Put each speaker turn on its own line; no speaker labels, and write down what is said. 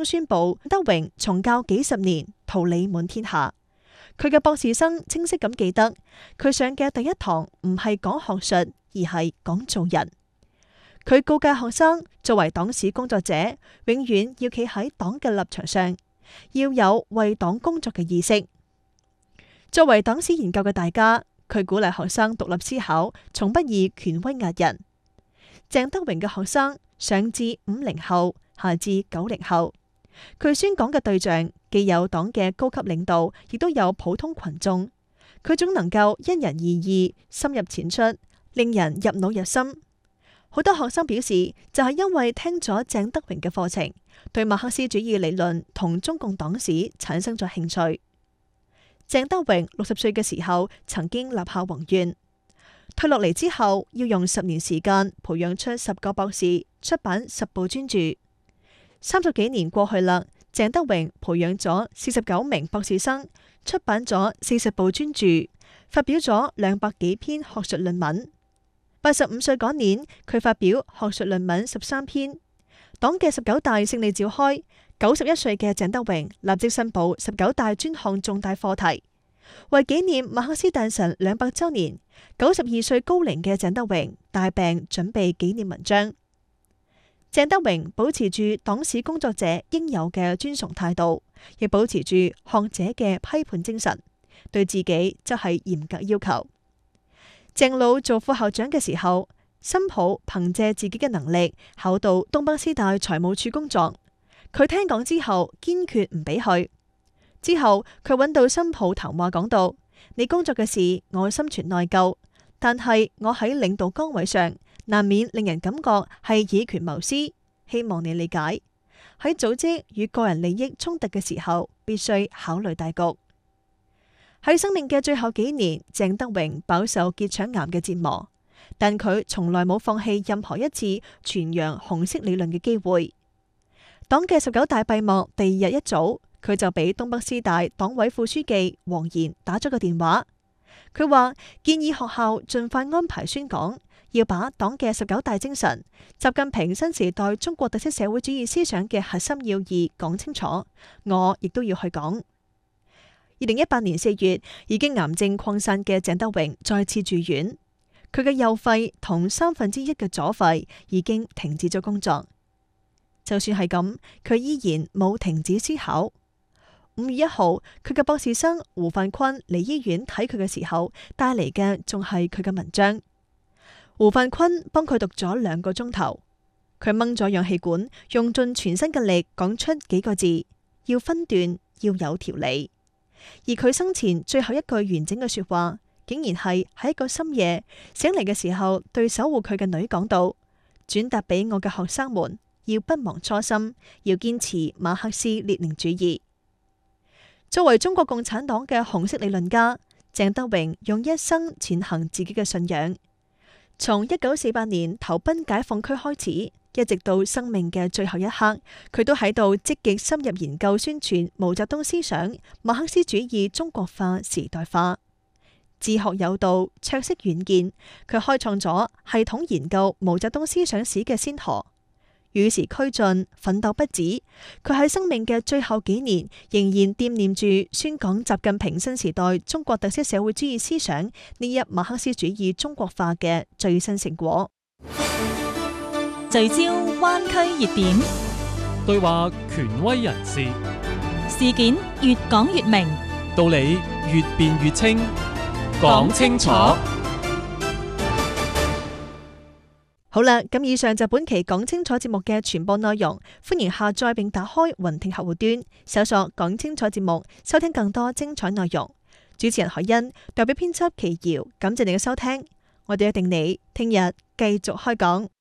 中宣布德榮從教幾十年，桃李滿天下。佢嘅博士生清晰咁記得，佢上嘅第一堂唔係講學術，而係講做人。佢告誡學生，作為黨史工作者，永遠要企喺黨嘅立場上，要有為黨工作嘅意識。作為黨史研究嘅大家，佢鼓勵學生獨立思考，從不以權威壓人。鄭德榮嘅學生上至50後，下至90後，佢宣講嘅對象既有黨嘅高級領導，亦都有普通群眾。佢總能夠因人而異，深入淺出，令人入腦入心。好多學生表示，就係因為聽咗鄭德榮嘅課程，對馬克思主義理論同中共黨史產生咗興趣。鄭德榮60歲嘅時候，曾經立下宏願，退落嚟之後要用10年時間培養出10個博士，出版10部專著。30幾年過去啦，鄭德榮培養咗49名博士生，出版咗40部專著，發表咗200幾篇學術論文。85歲嗰年，佢發表學術論文13篇。黨嘅19大勝利召開，91歲嘅鄭德榮立即申報19大專項重大課題。為紀念馬克思誕辰200周年，92歲高齡嘅鄭德榮大病準備紀念文章。鄭德榮保持住黨史工作者應有嘅尊崇態度，亦保持住學者嘅批判精神，對自己則係嚴格要求。鄭老做副校長嘅時候，新抱憑借自己嘅能力考到東北師大財務處工作，佢聽講之後堅決唔俾去。之後佢揾到新抱談話，講到：你工作嘅事我心存內疚，但係我喺領導崗位上難免令人感覺係以權謀私，希望你理解。喺組織與個人利益衝突嘅時候，必須考慮大局。喺生命嘅最後幾年，鄭德榮飽受結腸癌嘅折磨，但佢從來冇放棄任何一次傳揚紅色理論嘅機會。黨嘅19大閉幕第2日一早，佢就俾東北師大黨委副書記黃賢打咗個電話。佢話建議學校盡快安排宣講，要把黨嘅19大精神、習近平新時代中國特色社會主義思想嘅核心要義講清楚。我亦都要去講。2018年4月，已經癌症擴散嘅鄭德榮再次住院，佢嘅右肺同1/3嘅左肺已經停止咗工作。就算係咁，佢依然冇停止思考。5月1號，佢嘅博士生胡范坤嚟醫院睇佢嘅時候，帶嚟嘅仲係佢嘅文章。胡范坤幫佢讀咗2個鐘頭，佢掹咗氧氣管，用盡全身嘅力講出幾個字：要分段，要有條理。而佢生前最後一句完整嘅說話，竟然係喺一個深夜醒嚟嘅時候，對守護佢嘅女講到：轉達俾我嘅學生們，要不忘初心，要堅持馬克思列寧主義。作為中國共產黨嘅紅色理論家，鄭德榮用一生踐行自己嘅信仰。從1948年投奔解放區開始，一直到生命嘅最後一刻，佢都喺度積極深入研究宣傳毛澤東思想、馬克思主義中國化、時代化。自學有道，卓識遠見，佢開創咗系統研究毛澤東思想史嘅先河。與時俱進，奮鬥不止。佢喺生命嘅最後幾年，仍然惦念住宣講習近平新時代中國特色社會主義思想呢一馬克思主義中國化嘅最新成果。
聚焦灣區熱點，
對話權威人士，
事件越講越明，
道理越辯越清，講清楚。
好啦，咁以上就本期講清楚節目嘅全部內容，歡迎下載並打開雲聽客戶端，搜索講清楚節目，收聽更多精彩內容。主持人海欣，代表編輯祁瑤，感謝你嘅收聽，我哋約定你聽日繼續開講。